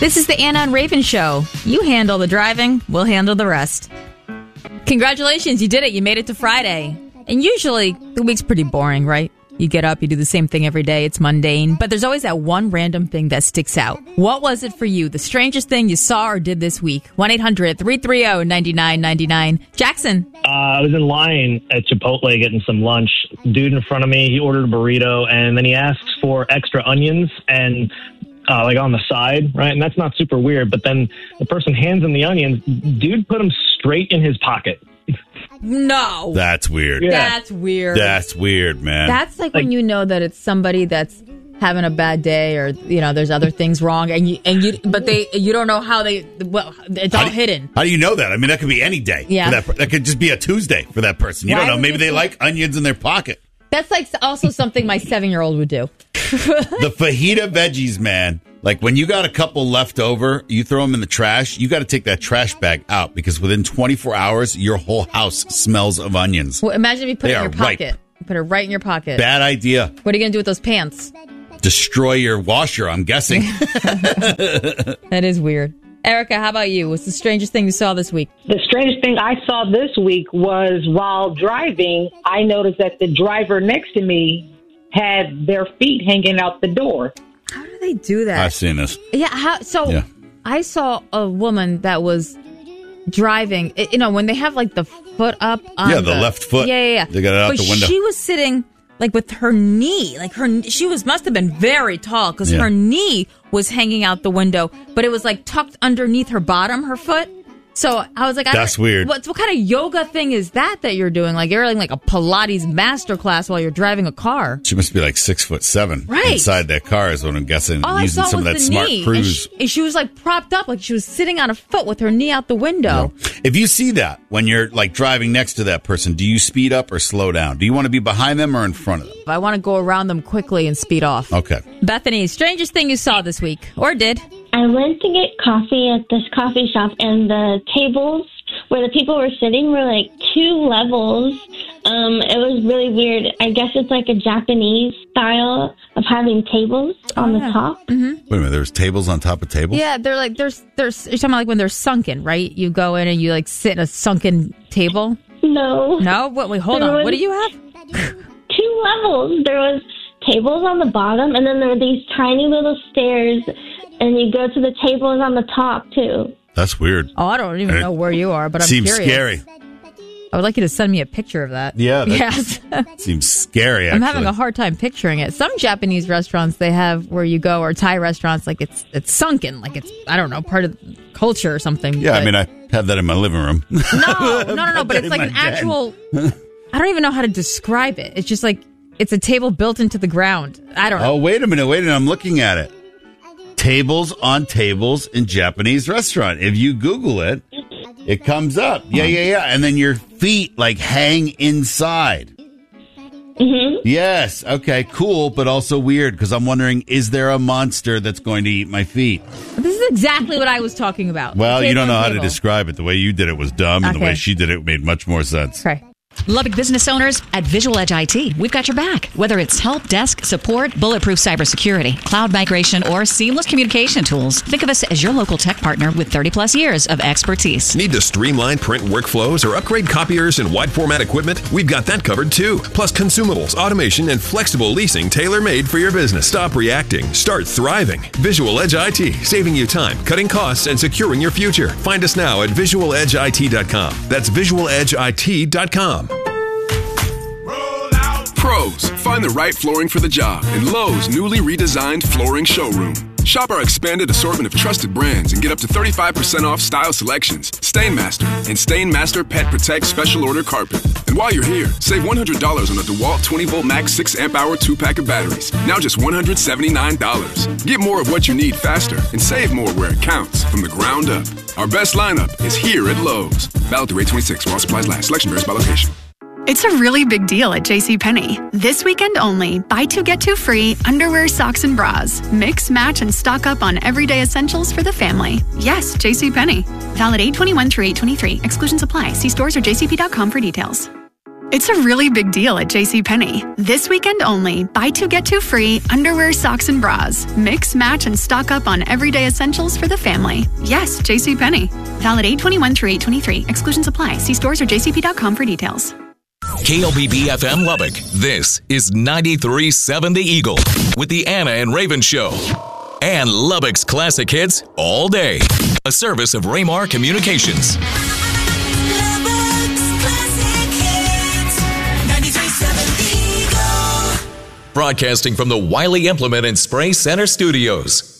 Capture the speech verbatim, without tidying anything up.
This is the Anna and Raven Show. You handle the driving, we'll handle the rest. Congratulations, you did it. You made it to Friday. And usually, the week's pretty boring, right? You get up, you do the same thing every day. It's mundane. But there's always that one random thing that sticks out. What was it for you? The strangest thing you saw or did this week? one eight hundred three three zero nine nine nine nine. Jackson. Uh, I was in line at Chipotle getting some lunch. Dude in front of me, he ordered a burrito, and then he asks for extra onions and... Uh, like on the side, right? And that's not super weird. But then the person hands him the onions. Dude put them straight in his pocket. No. That's weird. Yeah. That's weird. That's weird, man. That's like, Like- when you know that it's somebody that's having a bad day, or you know, there's other things wrong, and you and you, but they, you don't know how they. Well, it's all How do you- hidden. How do you know that? I mean, that could be any day. Yeah. For that, per- that could just be a Tuesday for that person. You Why don't know. would Maybe they they put- like onions in their pocket. That's like also something my seven-year-old would do. The fajita veggies, man. Like when you got a couple left over, you throw them in the trash. You got to take that trash bag out because within twenty-four hours, your whole house smells of onions. Well, imagine if you put They it in are your pocket. ripe. You put it right in your pocket. Bad idea. What are you gonna do with those pants? Destroy your washer, I'm guessing. That is weird. Erica, how about you? What's the strangest thing you saw this week? The strangest thing I saw this week was while driving, I noticed that the driver next to me had their feet hanging out the door. How do they do that? I've seen this. Yeah. How, so Yeah. I saw a woman that was driving. You know, when they have like the foot up. On Yeah, the left foot. Yeah, yeah, yeah. They got it out but the window. She was sitting like with her knee, like her. She was must have been very tall because Yeah. her knee was hanging out the window, but it was like tucked underneath her bottom, her foot. So I was like, I That's don't- weird. What, what kind of yoga thing is that that you're doing? Like you're in like a Pilates master class while you're driving a car. She must be like six foot seven. Right. Inside that car is what I'm guessing. All using I saw some was of that the smart knee. cruise. And she, and she was like propped up, like she was sitting on a foot with her knee out the window. If you see that when you're like driving next to that person, do you speed up or slow down? Do you want to be behind them or in front of them? I want to go around them quickly and speed off. Okay. Bethany, strangest thing you saw this week, or did? I went to get coffee at this coffee shop, and the tables where the people were sitting were like two levels. Um, it was really weird. I guess it's like a Japanese style of having tables on Oh, the yeah. top. Wait a minute. There's tables on top of tables? Yeah, they're like there's there's you're talking about like when they're sunken, right? You go in and you like sit in a sunken table. No. No, what? Wait, hold There on. was- What do you have? Two levels. There was tables on the bottom, and then there were these tiny little stairs, and you go to the tables on the top, too. That's weird. Oh, I don't even It know where you are, but I'm Seems curious. scary. I would like you to send me a picture of that. Yeah, that- Yes. Seems scary, actually. I'm having a hard time picturing it. Some Japanese restaurants they have where you go, or Thai restaurants, like it's it's sunken, like it's I don't know, part of the culture or something. Yeah, I but- mean, I have that in my living room. no, no, no, no. But it's in like my an den. actual. I don't even know how to describe it. It's just like it's a table built into the ground. I don't know. Oh, wait a minute. Wait a minute. I'm looking at it. Tables on tables in Japanese restaurant. If you Google it, it comes up. Yeah, yeah, yeah. And then your feet like hang inside. Mm-hmm. Yes. Okay, cool, but also weird because I'm wondering, is there a monster that's going to eat my feet? This is exactly what I was talking about. Well, Table you don't know on how to table. describe it. The way you did it was dumb, and the Okay. way she did it made much more sense. Okay. Lubbock business owners at Visual Edge I T, we've got your back. Whether it's help desk, support, bulletproof cybersecurity, cloud migration, or seamless communication tools, think of us as your local tech partner with thirty plus years of expertise. Need to streamline print workflows or upgrade copiers and wide format equipment? We've got that covered too. Plus consumables, automation, and flexible leasing tailor-made for your business. Stop reacting. Start thriving. Visual Edge I T, saving you time, cutting costs, and securing your future. Find us now at visual edge I T dot com. That's visual edge I T dot com. Pros, find the right flooring for the job in Lowe's newly redesigned flooring showroom. Shop our expanded assortment of trusted brands and get up to thirty-five percent off style selections, Stainmaster, and Stainmaster Pet Protect Special Order Carpet. And while you're here, save one hundred dollars on a DeWalt twenty volt max six amp hour two pack of batteries. Now just one hundred seventy-nine dollars. Get more of what you need faster and save more where it counts from the ground up. Our best lineup is here at Lowe's. Valid through eight twenty-six while supplies last. Selection varies by location. It's a really big deal at JCPenney. This weekend only, buy two, get two free underwear, socks, and bras. Mix, match, and stock up on everyday essentials for the family. Yes, JCPenney. Valid eight twenty-one through eight twenty-three. Exclusions apply. See stores or j c p dot com for details. It's a really big deal at JCPenney. This weekend only, buy two, get two free underwear, socks, and bras. Mix, match, and stock up on everyday essentials for the family. Yes, JCPenney. Valid eight twenty-one through eight twenty-three. Exclusions apply. See stores or j c p dot com for details. K L B B F M Lubbock. This is ninety-three point seven The Eagle with the Anna and Raven Show. And Lubbock's classic hits all day. A service of Raymar Communications. Broadcasting from the Wiley Implement and Spray Center Studios.